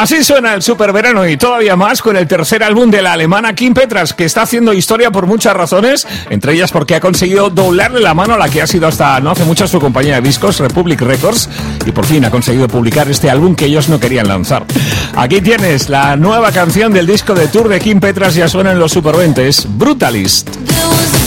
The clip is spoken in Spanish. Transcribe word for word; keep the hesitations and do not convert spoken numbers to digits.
Así suena el superverano y todavía más con el tercer álbum de la alemana Kim Petras, que está haciendo historia por muchas razones, entre ellas porque ha conseguido doblarle la mano a la que ha sido hasta no hace mucho su compañía de discos, Republic Records, y por fin ha conseguido publicar este álbum que ellos no querían lanzar. Aquí tienes la nueva canción del disco de tour de Kim Petras, ya suena en los Super veinte, es Brutalist.